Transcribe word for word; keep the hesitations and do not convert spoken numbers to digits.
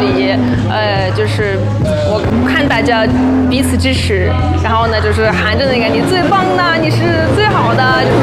里，呃，就是我看大家彼此支持，然后呢，就是喊着那个你最棒的，你是最好的，